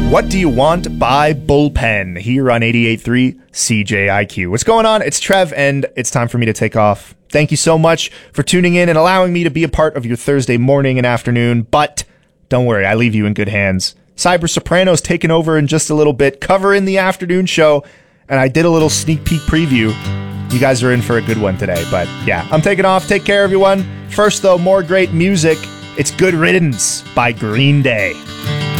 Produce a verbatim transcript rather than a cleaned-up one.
What Do You Want by Bullpen here on eighty-eight point three C J I Q. What's going on? It's Trev, and it's time for me to take off. Thank you so much for tuning in and allowing me to be a part of your Thursday morning and afternoon, but don't worry, I leave you in good hands. Cyber Soprano's taking over in just a little bit, covering the afternoon show, and I did a little sneak peek preview. You guys are in for a good one today, but yeah, I'm taking off. Take care, everyone. First, though, more great music. It's Good Riddance by Green Day.